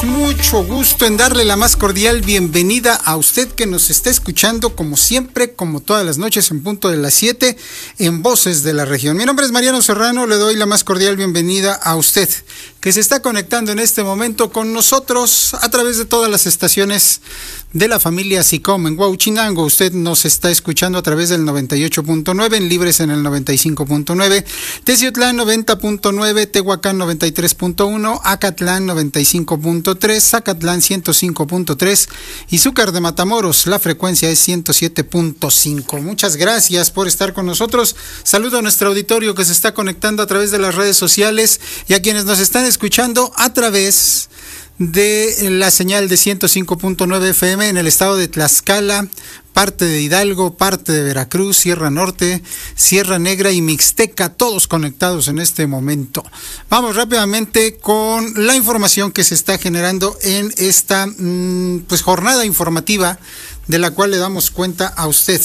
mucho gusto en darle la más cordial bienvenida a usted que nos está escuchando como siempre, como todas las noches en punto de las 7 en Voces de la Región. Mi nombre es Mariano Serrano, le doy la más cordial bienvenida a usted que se está conectando en este momento con nosotros a través de todas las estaciones de la familia SICOM. En Huauchinango usted nos está escuchando a través del 98.9, en Libres en el 95.9, Teciutlán 90.9, Tehuacán 93.1, Acatlán 95.3, Zacatlán 105.3 y Zúcar de Matamoros, la frecuencia es 107.5. Muchas gracias por estar con nosotros. Saludo a nuestro auditorio que se está conectando a través de las redes sociales y a quienes nos están escuchando a través de la señal de 105.9 FM en el estado de Tlaxcala, parte de Hidalgo, parte de Veracruz, Sierra Norte, Sierra Negra y Mixteca, todos conectados en este momento. Vamos rápidamente con la información que se está generando en esta jornada informativa de la cual le damos cuenta a usted.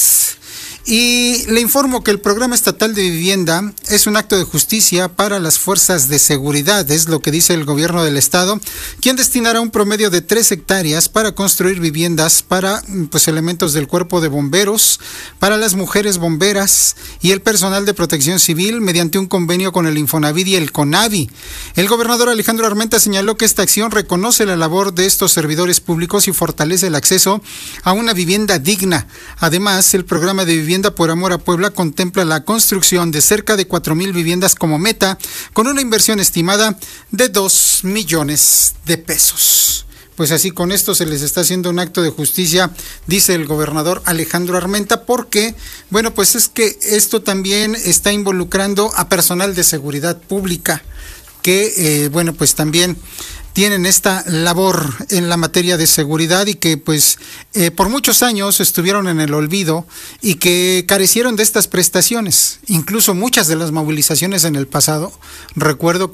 Y le informo que el Programa Estatal de Vivienda es un acto de justicia para las fuerzas de seguridad, es lo que dice el gobierno del estado, quien destinará un promedio de 3 hectáreas para construir viviendas para elementos del cuerpo de bomberos, para las mujeres bomberas y el personal de protección civil mediante un convenio con el Infonavit y el CONAVI. El gobernador Alejandro Armenta señaló que esta acción reconoce la labor de estos servidores públicos y fortalece el acceso a una vivienda digna. Además, el programa de Vivienda por Amor a Puebla contempla la construcción de cerca de 4,000 viviendas como meta, con una inversión estimada de 2 millones de pesos. Pues así, con esto se les está haciendo un acto de justicia, dice el gobernador Alejandro Armenta, porque, es que esto también está involucrando a personal de seguridad pública, que, también tienen esta labor en la materia de seguridad y que por muchos años estuvieron en el olvido y que carecieron de estas prestaciones. Incluso muchas de las movilizaciones en el pasado, recuerdo que